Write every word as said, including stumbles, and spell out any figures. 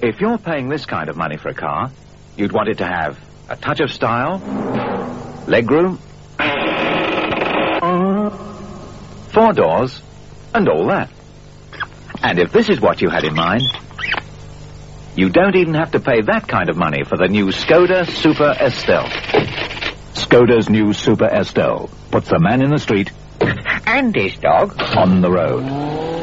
If you're paying this kind of money for a car, you'd want it to have a touch of style, legroom, four doors, and all that. And if this is what you had in mind, you don't even have to pay that kind of money for the new Skoda Super Estelle. Skoda's new Super Estelle puts the man in the street and his dog on the road.